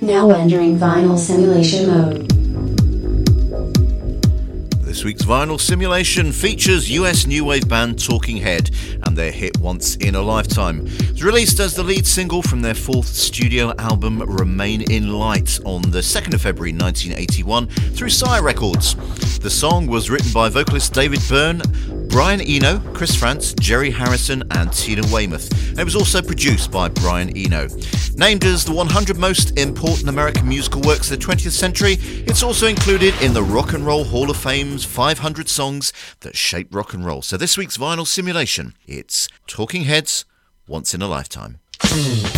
Now entering vinyl simulation mode. This week's Vinyl Simulation features US new wave band Talking Head and their hit Once in a Lifetime. It was released as the lead single from their fourth studio album Remain in Light on the 2nd of February 1981 through Sire Records. The song was written by vocalist David Byrne, Brian Eno, Chris Frantz, Jerry Harrison and Tina Weymouth. And it was also produced by Brian Eno. Named as the 100 most important American musical works of the 20th century, it's also included in the Rock and Roll Hall of Fame's 500 songs that shaped rock and roll. So this week's Vinyl Simulation, it's Talking Heads, Once in a Lifetime.